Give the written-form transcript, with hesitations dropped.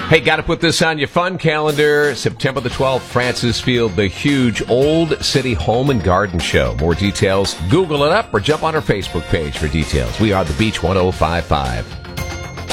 Hey, got to put this on your fun calendar. September the 12th, Francis Field, the huge Old City Home and Garden Show. More details, Google it up or jump on our Facebook page for details. We are The Beach 105.5.